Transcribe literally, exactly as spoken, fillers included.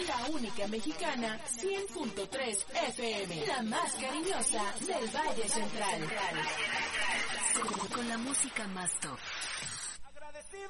La única mexicana, cien punto tres F M. La más cariñosa del Valle Central. Con la música más top.